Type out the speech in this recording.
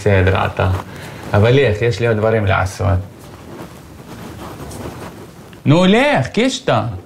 בסדר, עטה. אבל לך, יש לי עוד דברים לעשות. נו, לך, קישטה.